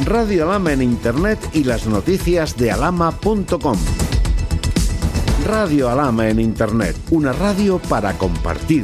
Radio Alhama en Internet y las noticias de alhama.com. Radio Alhama en Internet, una radio para compartir.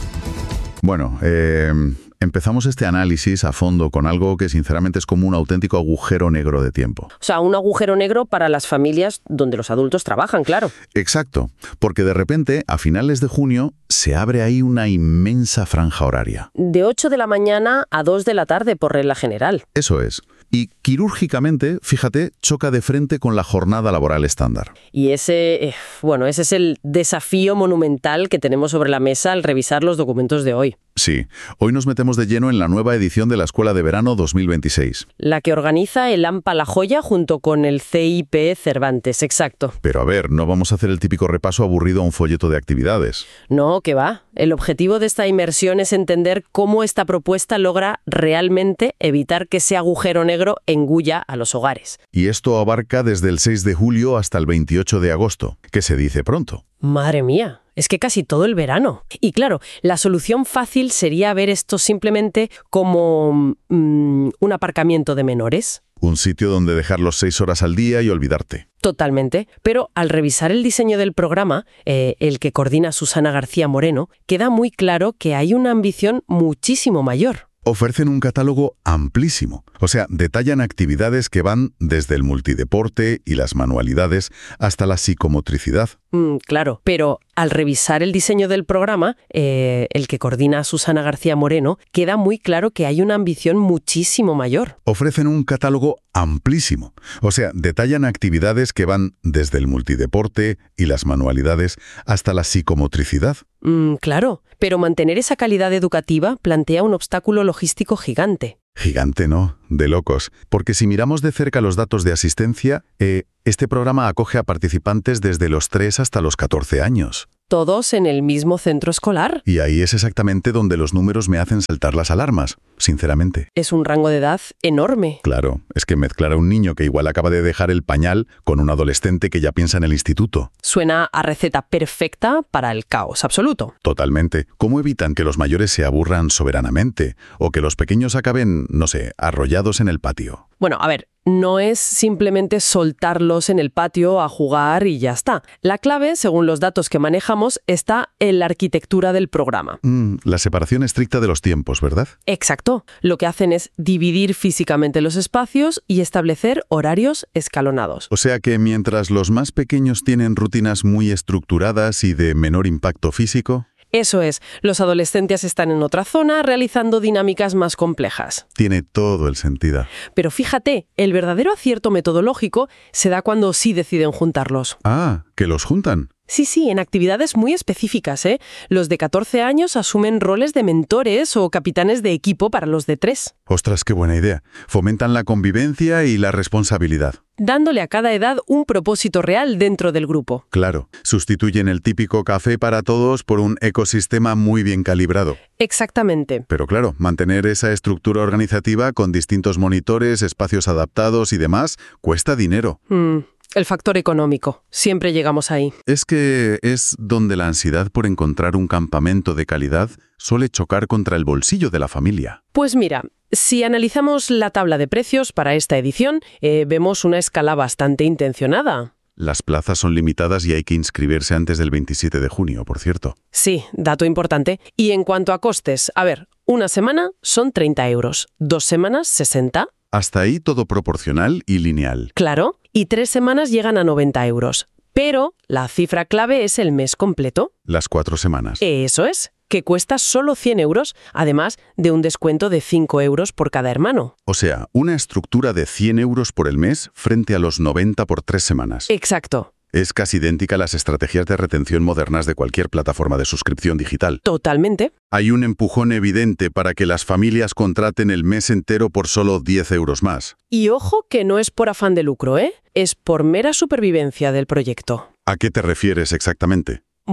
Bueno, empezamos este análisis a fondo con algo que sinceramente es como un auténtico agujero negro de tiempo. O sea, un agujero negro para las familias donde los adultos trabajan, claro. Exacto, porque de repente, a finales de junio, se abre ahí una inmensa franja horaria. De 8 de la mañana a 2 de la tarde por regla general. Eso es. Y quirúrgicamente, fíjate, choca de frente con la jornada laboral estándar. Y ese es el desafío monumental que tenemos sobre la mesa al revisar los documentos de hoy. Sí, hoy nos metemos de lleno en la nueva edición de la Escuela de Verano 2026. La que organiza el AMPA La Joya junto con el CIP Cervantes, exacto. Pero a ver, no vamos a hacer el típico repaso aburrido a un folleto de actividades. No, que va. El objetivo de esta inmersión es entender cómo esta propuesta logra realmente evitar que ese agujero negro engulla a los hogares. Y esto abarca desde el 6 de julio hasta el 28 de agosto, que se dice pronto. Madre mía, es que casi todo el verano. Y claro, la solución fácil sería ver esto simplemente como un aparcamiento de menores. Un sitio donde dejarlos 6 horas al día y olvidarte. Totalmente. Pero al revisar el diseño del programa, el que coordina Susana García Moreno, queda muy claro que hay una ambición muchísimo mayor. Ofrecen un catálogo amplísimo. O sea, detallan actividades que van desde el multideporte y las manualidades hasta la psicomotricidad. Claro, pero al revisar el diseño del programa, el que coordina Susana García Moreno, queda muy claro que hay una ambición muchísimo mayor. Ofrecen un catálogo amplísimo. O sea, detallan actividades que van desde el multideporte y las manualidades hasta la psicomotricidad. Claro, pero mantener esa calidad educativa plantea un obstáculo logístico gigante. Gigante, ¿no? De locos. Porque si miramos de cerca los datos de asistencia, este programa acoge a participantes desde los 3 hasta los 14 años. ¿Todos en el mismo centro escolar? Y ahí es exactamente donde los números me hacen saltar las alarmas, sinceramente. Es un rango de edad enorme. Claro, es que mezclar a un niño que igual acaba de dejar el pañal con un adolescente que ya piensa en el instituto. Suena a receta perfecta para el caos absoluto. Totalmente. ¿Cómo evitan que los mayores se aburran soberanamente o que los pequeños acaben, no sé, arrollados en el patio? Bueno, a ver, no es simplemente soltarlos en el patio a jugar y ya está. La clave, según los datos que manejamos, está en la arquitectura del programa. La separación estricta de los tiempos, ¿verdad? Exacto. Lo que hacen es dividir físicamente los espacios y establecer horarios escalonados. O sea que mientras los más pequeños tienen rutinas muy estructuradas y de menor impacto físico... Eso es, los adolescentes están en otra zona realizando dinámicas más complejas. Tiene todo el sentido. Pero fíjate, el verdadero acierto metodológico se da cuando sí deciden juntarlos. Ah, ¿que los juntan? Sí, en actividades muy específicas, ¿eh? Los de 14 años asumen roles de mentores o capitanes de equipo para los de 3. Ostras, qué buena idea. Fomentan la convivencia y la responsabilidad. Dándole a cada edad un propósito real dentro del grupo. Claro, sustituyen el típico café para todos por un ecosistema muy bien calibrado. Exactamente. Pero claro, mantener esa estructura organizativa con distintos monitores, espacios adaptados y demás, cuesta dinero. El factor económico. Siempre llegamos ahí. Es que es donde la ansiedad por encontrar un campamento de calidad suele chocar contra el bolsillo de la familia. Pues mira, si analizamos la tabla de precios para esta edición, vemos una escala bastante intencionada. Las plazas son limitadas y hay que inscribirse antes del 27 de junio, por cierto. Sí, dato importante. Y en cuanto a costes, a ver, una semana son 30 euros, 2 semanas 60. Hasta ahí todo proporcional y lineal. Claro, y 3 semanas llegan a 90 euros. Pero la cifra clave es el mes completo. Las 4 semanas. Eso es, que cuesta solo 100 euros, además de un descuento de 5 euros por cada hermano. O sea, una estructura de 100 euros por el mes frente a los 90 por 3 semanas. Exacto. Es casi idéntica a las estrategias de retención modernas de cualquier plataforma de suscripción digital. Totalmente. Hay un empujón evidente para que las familias contraten el mes entero por solo 10 euros más. Y ojo que no es por afán de lucro, ¿eh? Es por mera supervivencia del proyecto. ¿A qué te refieres exactamente? Bueno,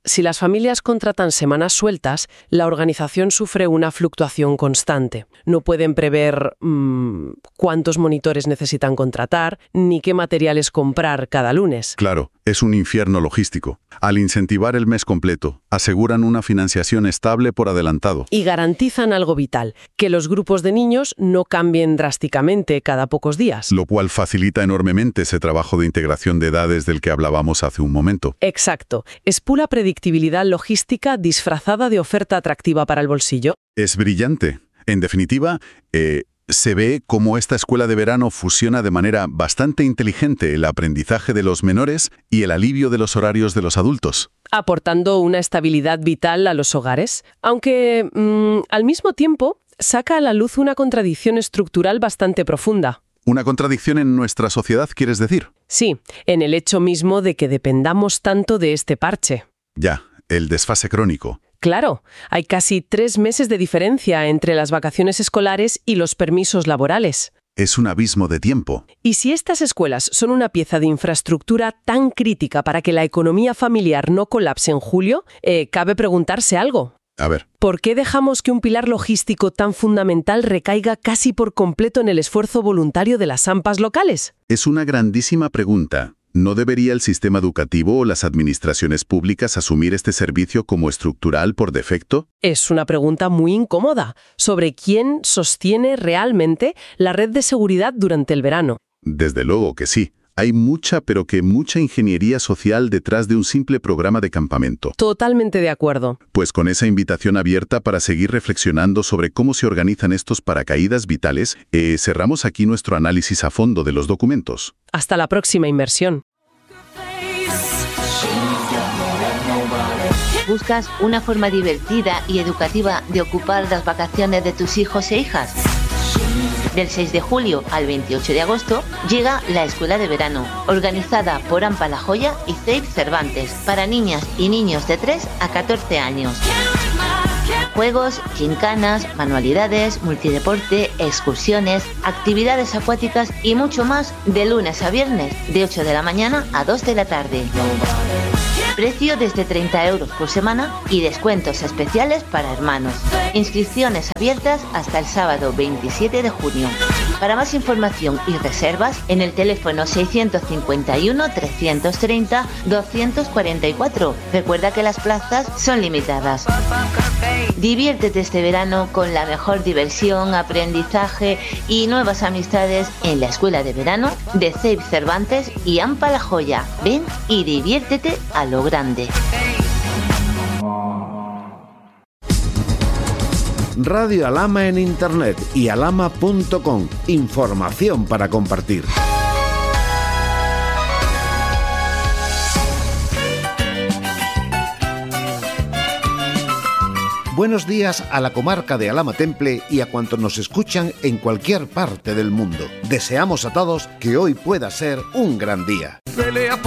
si las familias contratan semanas sueltas, la organización sufre una fluctuación constante. No pueden prever cuántos monitores necesitan contratar, ni qué materiales comprar cada lunes. Claro, es un infierno logístico. Al incentivar el mes completo, aseguran una financiación estable por adelantado. Y garantizan algo vital, que los grupos de niños no cambien drásticamente cada pocos días. Lo cual facilita enormemente ese trabajo de integración de edades del que hablábamos hace un momento. Exacto. Es pura predictibilidad logística disfrazada de oferta atractiva para el bolsillo. Es brillante. En definitiva, se ve cómo esta escuela de verano fusiona de manera bastante inteligente el aprendizaje de los menores y el alivio de los horarios de los adultos. Aportando una estabilidad vital a los hogares, aunque al mismo tiempo saca a la luz una contradicción estructural bastante profunda. ¿Una contradicción en nuestra sociedad, quieres decir? Sí, en el hecho mismo de que dependamos tanto de este parche. Ya, el desfase crónico. Claro, hay casi 3 meses de diferencia entre las vacaciones escolares y los permisos laborales. Es un abismo de tiempo. Y si estas escuelas son una pieza de infraestructura tan crítica para que la economía familiar no colapse en julio, cabe preguntarse algo. A ver. ¿Por qué dejamos que un pilar logístico tan fundamental recaiga casi por completo en el esfuerzo voluntario de las AMPAs locales? Es una grandísima pregunta. ¿No debería el sistema educativo o las administraciones públicas asumir este servicio como estructural por defecto? Es una pregunta muy incómoda sobre quién sostiene realmente la red de seguridad durante el verano. Desde luego que sí. Hay mucha, pero que mucha ingeniería social detrás de un simple programa de campamento. Totalmente de acuerdo. Pues con esa invitación abierta para seguir reflexionando sobre cómo se organizan estos paracaídas vitales, cerramos aquí nuestro análisis a fondo de los documentos. Hasta la próxima inmersión. ¿Buscas una forma divertida y educativa de ocupar las vacaciones de tus hijos e hijas? Del 6 de julio al 28 de agosto llega la Escuela de Verano, organizada por AMPA La Joya y CEIP Cervantes, para niñas y niños de 3 a 14 años. Juegos, gincanas, manualidades, multideporte, excursiones, actividades acuáticas y mucho más de lunes a viernes, de 8 de la mañana a 2 de la tarde. Precio desde 30 euros por semana y descuentos especiales para hermanos. Inscripciones abiertas hasta el sábado 27 de junio. Para más información y reservas, en el teléfono 651-330-244. Recuerda que las plazas son limitadas. Diviértete este verano con la mejor diversión, aprendizaje y nuevas amistades en la Escuela de Verano de CEIP Cervantes y AMPA La Joya. Ven y diviértete a lo grande. Radio Alhama en Internet y alhama.com. Información para compartir. Buenos días a la comarca de Alhama Temple y a cuantos nos escuchan en cualquier parte del mundo. Deseamos a todos que hoy pueda ser un gran día. Pelea